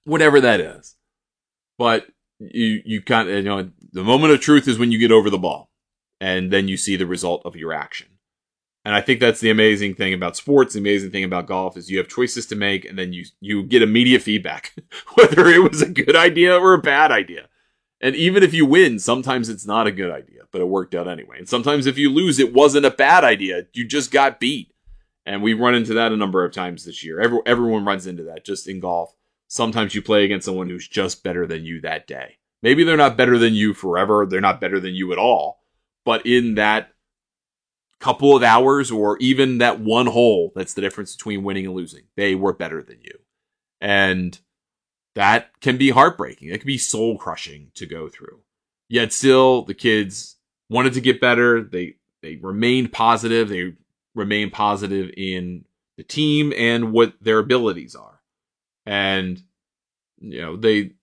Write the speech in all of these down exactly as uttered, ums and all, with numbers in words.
whatever that is. But you, you kind of, you know, the moment of truth is when you get over the ball and then you see the result of your action. And I think that's the amazing thing about sports. The amazing thing about golf is you have choices to make and then you, you get immediate feedback, whether it was a good idea or a bad idea. And even if you win, sometimes it's not a good idea, but it worked out anyway. And sometimes if you lose, it wasn't a bad idea. You just got beat. And we've run into that a number of times this year. Every, everyone runs into that just in golf. Sometimes you play against someone who's just better than you that day. Maybe they're not better than you forever. They're not better than you at all. But in that couple of hours or even that one hole, that's the difference between winning and losing. They were better than you. And that can be heartbreaking. It can be soul crushing to go through. Yet still, the kids wanted to get better. They they remained positive. They remained positive in the team and what their abilities are. And, you know, they,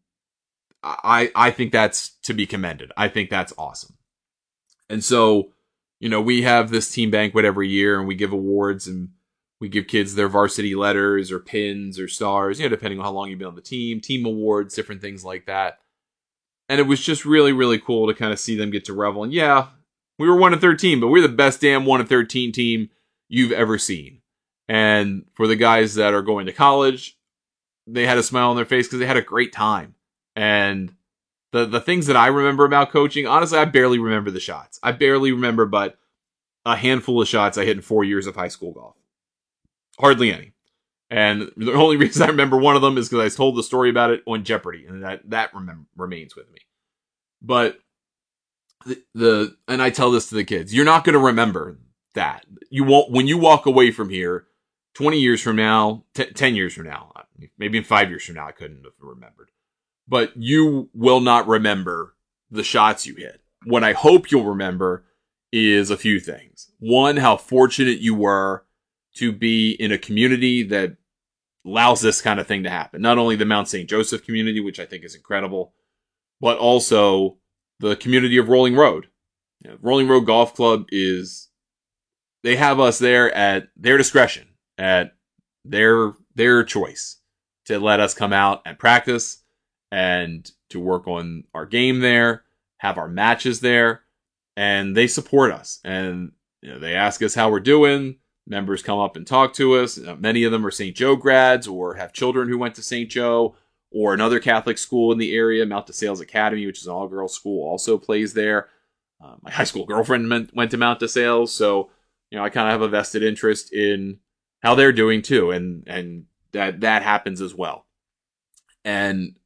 I, I think that's to be commended. I think that's awesome. And so, you know, we have this team banquet every year and we give awards and we give kids their varsity letters or pins or stars, you know, depending on how long you've been on the team, team awards, different things like that. And it was just really, really cool to kind of see them get to revel. And yeah, we were one of thirteen, but we're the best damn one of thirteen team you've ever seen. And for the guys that are going to college, they had a smile on their face because they had a great time. And the, the things that I remember about coaching, honestly, I barely remember the shots. I barely remember but a handful of shots I hit in four years of high school golf. Hardly any. And the only reason I remember one of them is because I told the story about it on Jeopardy, and that, that remem- remains with me. But the, the, and I tell this to the kids, you're not going to remember that. You won't, when you walk away from here, twenty years from now, t- ten years from now, maybe in five years from now, I couldn't have remembered. But you will not remember the shots you hit. What I hope you'll remember is a few things. One, how fortunate you were to be in a community that allows this kind of thing to happen. Not only the Mount Saint Joseph community, which I think is incredible, but also the community of Rolling Road. You know, Rolling Road Golf Club is, they have us there at their discretion, at their, their choice to let us come out and practice and to work on our game there, have our matches there, and they support us. And you know, they ask us how we're doing. Members come up and talk to us. Uh, many of them are Saint Joe grads or have children who went to Saint Joe or another Catholic school in the area. Mount DeSales Academy, which is an all-girls school, also plays there. Uh, my high school girlfriend went, went to Mount DeSales, so you know I kind of have a vested interest in how they're doing too, and and that that happens as well. And